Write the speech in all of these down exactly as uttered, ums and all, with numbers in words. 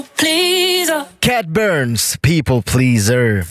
Pleaser. Cat Burns, People Pleaser.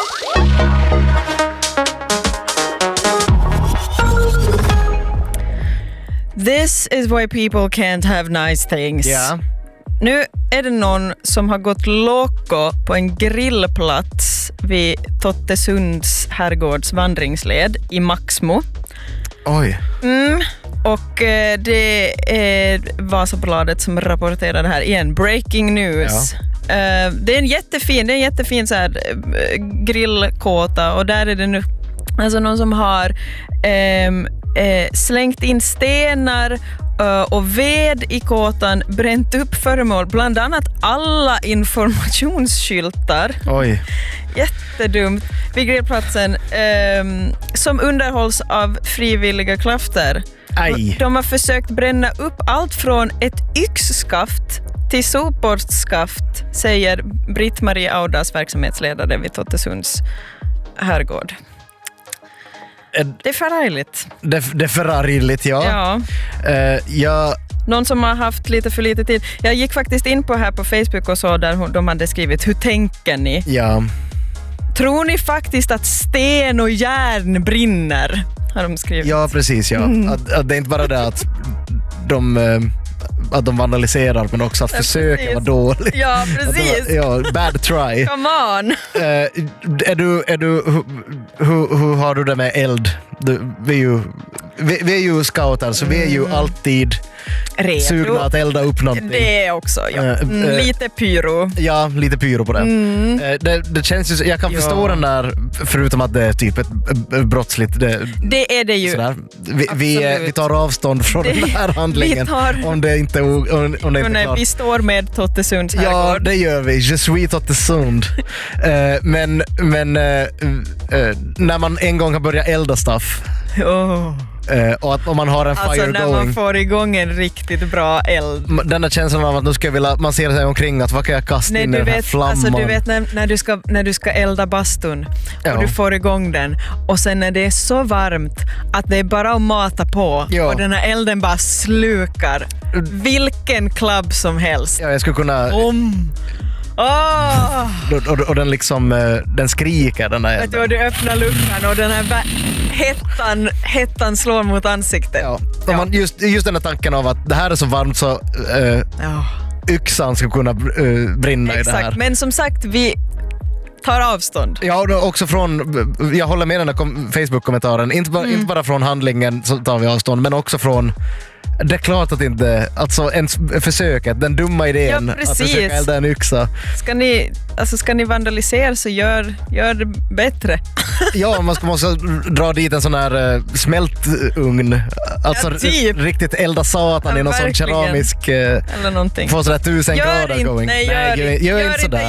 This is why people can't have nice things. Ja. Nu är det någon som har gått loco på en grillplats vid Tottesunds herrgårds vandringsled i Maxmo. Oj. Mm. Och eh, det är Vasabladet som rapporterar det här igen. Breaking news. Ja. Eh, det är en jättefin, det är en jättefin så här, eh, grillkåta, och där är det nu alltså någon som har eh, eh, slängt in stenar eh, och ved i kåtan, bränt upp föremål, bland annat alla informationsskyltar. Oj. Jättedumt. Vid grillplatsen eh, som underhålls av frivilliga krafter. Aj. De har försökt bränna upp allt från ett yxskaft till sopborstskaft, säger Britt-Marie Audas, verksamhetsledare vid Tottesunds herrgård. Det är förargligt. Det, det är förargligt, ja. Ja. Uh, jag... Någon som har haft lite för lite tid. Jag gick faktiskt in på här på Facebook och så där de hade skrivit, hur tänker ni? Ja. Tror ni faktiskt att sten och järn brinner? Har de skrivit. Ja, precis, ja. Mm. Att, att det är inte bara det att de, att de vandaliserar, men också att ja, försöka vara dåligt. Ja, precis. De, ja, bad try. Come on. Uh, är du, är du, hur, hur, hur har du det med eld? Du, vi, är ju, vi, vi är ju scouter, så mm. vi är ju alltid redo. Sugna att elda upp någonting. Det är också, ja. Mm, uh, lite pyro. Ja, lite pyro på det. Mm. Uh, det, det känns ju, jag kan ja. förstå den där, förutom att det är typ ett brottsligt. Det, det är det ju. Vi, vi, vi tar avstånd från det, den här handlingen. Tar, om det inte, om, om det inte nej, vi står med Tottesunds herrgård. Ja, det gör vi. Je suis Tottesund. uh, men men uh, uh, när man en gång har börjat elda stuff. Oh. Uh, och att om man har en alltså fire när going, man får igång en riktigt bra eld. Den där känslan av att nu ska jag vilja, man ser sig omkring att vad kan jag kasta Nej, in i den här vet, flamman. Alltså, du vet när, när, du ska, när du ska elda bastun ja. och du får igång den och sen när det är så varmt att det är bara att mata på ja. och den här elden bara slukar vilken klubb som helst. Ja, jag skulle kunna... Om... Oh. Och, och, och den liksom, den skriker den där elden. Vet du, du öppnar luckan och den här hettan, hettan slår mot ansiktet. Ja. Ja. Man, just, just den här tanken av att det här är så varmt så uh, ja. yxan ska kunna uh, brinna Exakt. i det här. Men som sagt, vi tar avstånd. Ja, också från, jag håller med den här kom, Facebook-kommentaren. Inte bara, mm. inte bara från handlingen så tar vi avstånd, men också från det är klart att inte, alltså ens försöket, den dumma idén ja, att försöka elda en yxa. Ska ni, alltså ska ni vandalisera så gör, gör det bättre. Ja, man ska måste dra dit en sån här uh, smältugn. Alltså ja, typ. riktigt elda satan ja, i någon verkligen. Sån keramisk uh, eller någonting. Få sådär tusen gör grader in, going. Nej, gör, nej, gör, gör gör inte sådär.